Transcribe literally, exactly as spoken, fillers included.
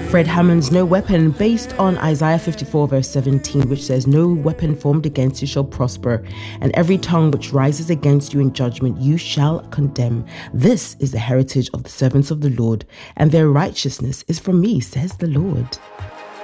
Fred Hammond's No Weapon, based on Isaiah fifty-four verse seventeen, which says, "No weapon formed against you shall prosper, and every tongue which rises against you in judgment you shall condemn. This is the heritage of the servants of the Lord, and their righteousness is from me, says the Lord."